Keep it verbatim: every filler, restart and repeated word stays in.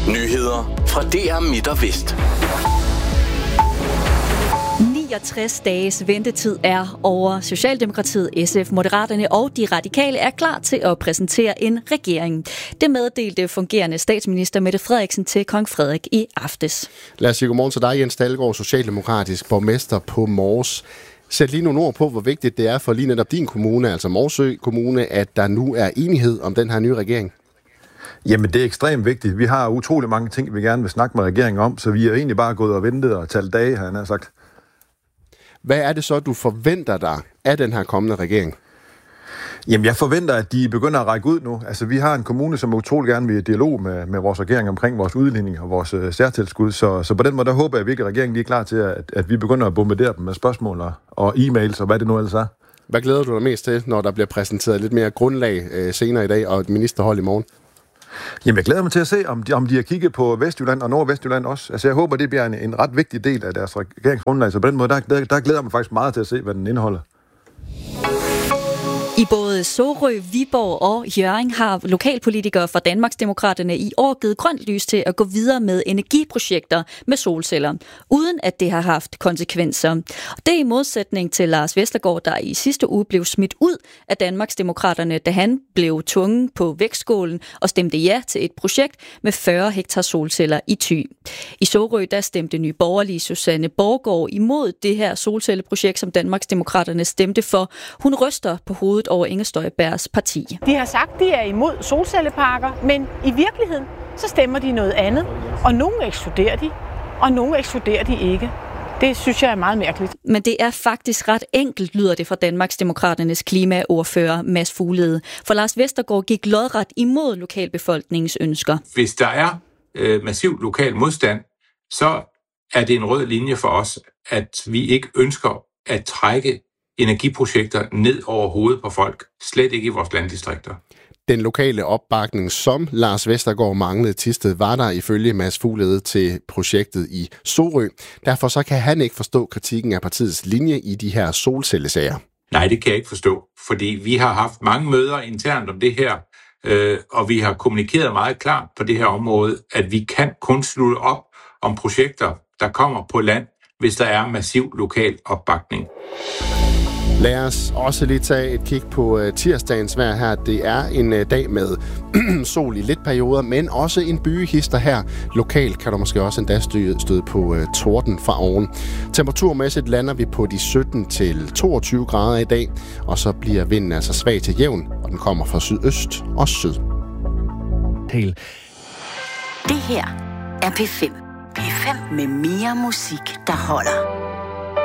Nyheder fra D R Midt og Vest. niogtres dages ventetid er over. Socialdemokratiet, S F, Moderaterne og De Radikale er klar til at præsentere en regering. Det meddelte fungerende statsminister Mette Frederiksen til kong Frederik i aftes. Lad os sige godmorgen til dig, Jens Dalgaard, socialdemokratisk borgmester på Mors. Sæt lige nogle ord på, hvor vigtigt det er for lige netop din kommune, altså Morsø Kommune, at der nu er enighed om den her nye regering. Jamen, det er ekstremt vigtigt. Vi har utrolig mange ting, vi gerne vil snakke med regeringen om, så vi er egentlig bare gået og ventet og talt dage, har han sagt. Hvad er det så, du forventer dig af den her kommende regering? Jamen, jeg forventer, at de begynder at række ud nu. Altså, vi har en kommune, som utrolig gerne vil i dialog med, med vores regering omkring vores udligning og vores uh, særtilskud. Så, så på den måde, der håber jeg virkelig, at regeringen lige er klar til, at, at vi begynder at bombardere dem med spørgsmål og, og e-mails og hvad det nu ellers er. Hvad glæder du dig mest til, når der bliver præsenteret lidt mere grundlag øh, senere i dag og et ministerhold i morgen? Jamen, jeg glæder mig til at se, om de, om de har kigget på Vestjylland og Nordvestjylland også. Altså, jeg håber, det bliver en, en ret vigtig del af deres regeringsgrundlag. Så på den måde, der, der, der glæder jeg mig faktisk meget til at se, hvad den indeholder. I både Sorø, Viborg og Hjørring har lokalpolitikere fra Danmarksdemokraterne i år givet grønt lys til at gå videre med energiprojekter med solceller, uden at det har haft konsekvenser. Det er i modsætning til Lars Vestergaard, der i sidste uge blev smidt ud af Danmarksdemokraterne, da han blev tvunget på vægtskålen og stemte ja til et projekt med fyrre hektar solceller i Thy. I Sorø, der stemte Nye Borgerlige Susanne Borgård imod det her solcelleprojekt, som Danmarksdemokraterne stemte for. Hun ryster på hovedet over Inger Støjbergs parti. De har sagt, at de er imod solcelleparker, men i virkeligheden så stemmer de noget andet. Og nogle ekskluderer de, og nogle ekskluderer de ikke. Det synes jeg er meget mærkeligt. Men det er faktisk ret enkelt, lyder det fra Danmarksdemokraternes klimaordfører Mads Fuglede. For Lars Vestergaard gik lodret imod lokalbefolkningens ønsker. Hvis der er øh, massiv lokal modstand, så er det en rød linje for os, at vi ikke ønsker at trække energiprojekter ned over hovedet på folk, slet ikke i vores landdistrikter. Den lokale opbakning, som Lars Vestergaard manglede Thisted, var der ifølge Mads Fuglede til projektet i Sorø. Derfor så kan han ikke forstå kritikken af partiets linje i de her solcellesager. Nej, det kan jeg ikke forstå, fordi vi har haft mange møder internt om det her, øh, og vi har kommunikeret meget klart på det her område, at vi kan kun slutte op om projekter, der kommer på land, hvis der er massiv lokal opbakning. Lad os også lige tage et kig på uh, tirsdagens vejr her. Det er en uh, dag med sol i lidt perioder, men også en bygehister her. Lokalt kan der måske også endda støde, støde på uh, torden fra oven. Temperaturmæssigt lander vi på de sytten til toogtyve grader i dag, og så bliver vinden altså svag til jævn, og den kommer fra sydøst og syd. Det her er P fem. P fem med mere musik, der holder.